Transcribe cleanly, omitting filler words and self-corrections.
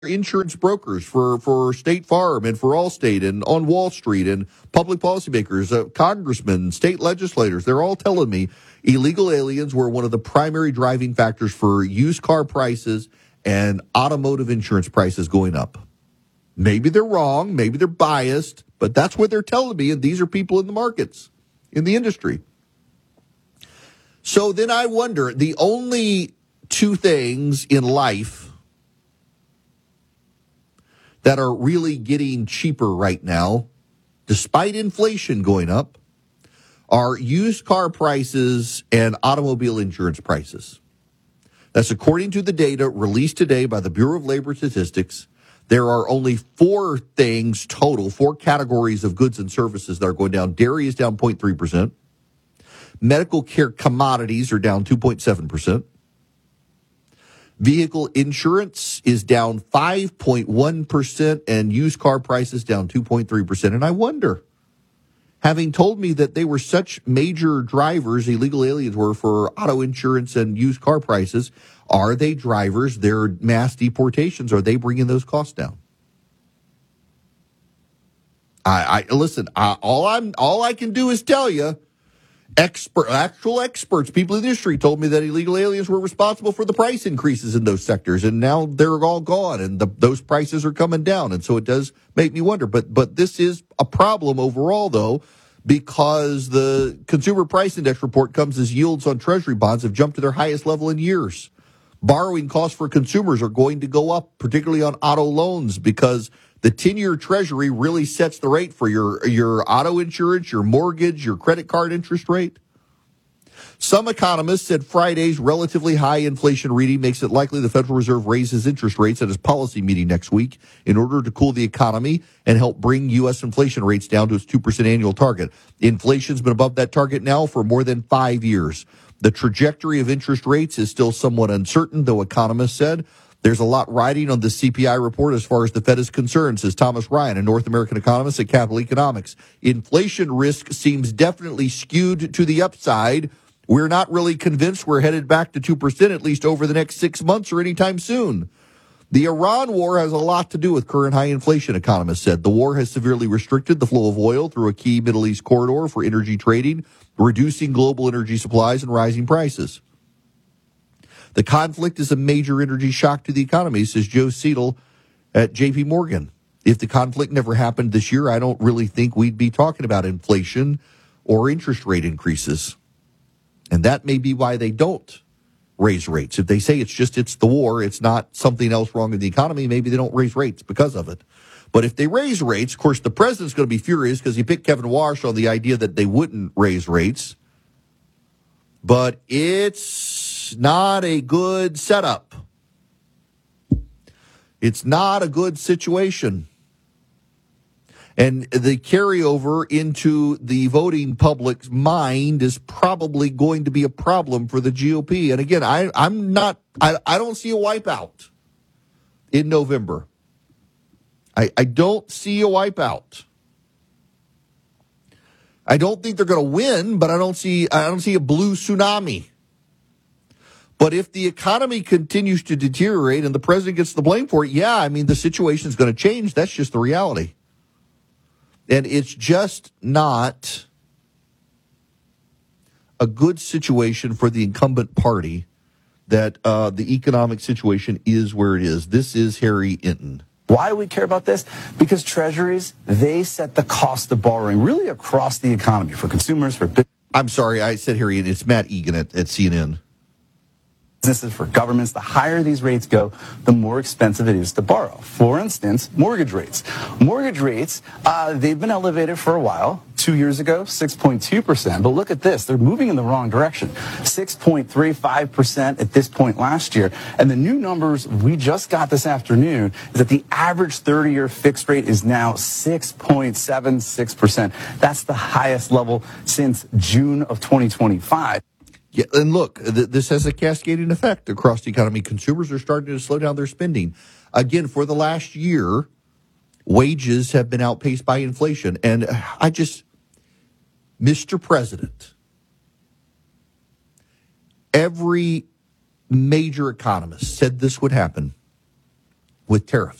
insurance brokers for State Farm and for Allstate and on Wall Street and public policymakers, congressmen, state legislators, they're all telling me illegal aliens were one of the primary driving factors for used car prices and automotive insurance prices going up. Maybe they're wrong, maybe they're biased, but that's what they're telling me, and these are people in the markets, in the industry. So then I wonder, the only two things in life that are really getting cheaper right now, despite inflation going up, are used car prices and automobile insurance prices. That's according to the data released today by the Bureau of Labor Statistics. There are only four things total, four categories of goods and services that are going down. Dairy is down 0.3%. Medical care commodities are down 2.7%. Vehicle insurance is down 5.1%, and used car prices down 2.3%. And I wonder, having told me that they were such major drivers, illegal aliens were, for auto insurance and used car prices, are they drivers? Their mass deportations, are they bringing those costs down? Listen. All I can do is tell you. Actual experts, people in the industry told me that illegal aliens were responsible for the price increases in those sectors, and now they're all gone, and those prices are coming down, and so it does make me wonder. But this is a problem overall, though, because the Consumer Price Index report comes as yields on Treasury bonds have jumped to their highest level in years. Borrowing costs for consumers are going to go up, particularly on auto loans, because the 10-year Treasury really sets the rate for your auto insurance, your mortgage, your credit card interest rate. Some economists said Friday's relatively high inflation reading makes it likely the Federal Reserve raises interest rates at its policy meeting next week in order to cool the economy and help bring U.S. inflation rates down to its 2% annual target. Inflation's been above that target now for more than 5 years. The trajectory of interest rates is still somewhat uncertain, though economists said there's a lot riding on the CPI report as far as the Fed is concerned, says Thomas Ryan, a North American economist at Capital Economics. Inflation risk seems definitely skewed to the upside. We're not really convinced we're headed back to 2%, at least over the next 6 months or anytime soon. The Iran war has a lot to do with current high inflation, economists said. The war has severely restricted the flow of oil through a key Middle East corridor for energy trading, reducing global energy supplies and rising prices. The conflict is a major energy shock to the economy, says Joe Seidel at J.P. Morgan. If the conflict never happened this year, I don't really think we'd be talking about inflation or interest rate increases. And that may be why they don't raise rates. If they say it's the war, it's not something else wrong in the economy, maybe they don't raise rates because of it. But if they raise rates, of course, the president's going to be furious because he picked Kevin Walsh on the idea that they wouldn't raise rates. But it's not a good setup. It's not a good situation. And the carryover into the voting public's mind is probably going to be a problem for the GOP. And again, I don't see a wipeout in November. I don't see a wipeout. I don't think they're going to win, but I don't see a blue tsunami. But if the economy continues to deteriorate and the president gets the blame for it, yeah, I mean, the situation is going to change. That's just the reality. And it's just not a good situation for the incumbent party that the economic situation is where it is. This is Harry Inton. Why do we care about this? Because treasuries, they set the cost of borrowing really across the economy for consumers, for businesses. I'm sorry, I said Harry Inton. It's Matt Egan at CNN. Businesses, for governments. The higher these rates go, the more expensive it is to borrow. For instance, mortgage rates. Mortgage rates, they've been elevated for a while. 2 years ago, 6.2%. But look at this. They're moving in the wrong direction. 6.35% at this point last year. And the new numbers we just got this afternoon is that the average 30-year fixed rate is now 6.76%. That's the highest level since June of 2025. Yeah, and look, this has a cascading effect across the economy. Consumers are starting to slow down their spending. Again, for the last year, wages have been outpaced by inflation. And Mr. President, every major economist said this would happen. with tariffs.